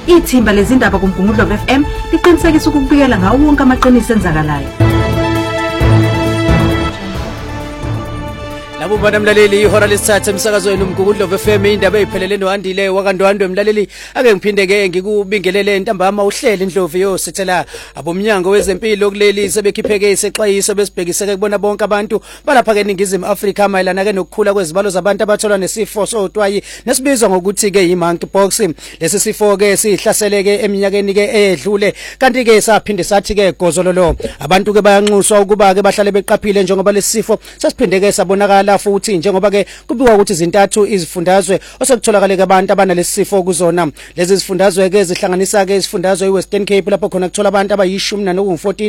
Ithimba lezindaba kuMgungundlovu FM liqinisekisa ukubikela ngawo wonke amaqiniso enzakalayo. Labo bana mlaleli ihora lesithathu emsakazweni uMgungundlovu FM indaba eziphelele nohandile wakandwandwe mlaleli ake ngiphinde ngikubingelele ntambama uhleli indlovu yosithela abomnyango wezempilo kuleli sebekhipheke isexwayiso besibhekiseke kubona bonke abantu balapha ke eNingizimu Afrika mayelana ke nokukhula kwezibalo zabantu abathola nesifo sodwayi nesibizwa ngokuthi ke monkeypox. Lesi sifo ke sihlasele ke eminyakeni ke edlule kanti ke saphinde sathi ke gozololo abantu ke bayanxuswa ukuba ke bahlale beqaphile njengoba lesi sifo sasiphinde ke sabonakala futhi njengoba ke kubiwa ukuthi izintathu izifundazwe osekutholakala ke abantu abanalesi sifo kuzona. Lezi zifundazwe ke zihlanganisa ke isifundazwe iWestern Cape lapho khona kuthola abantu abayishumi na 14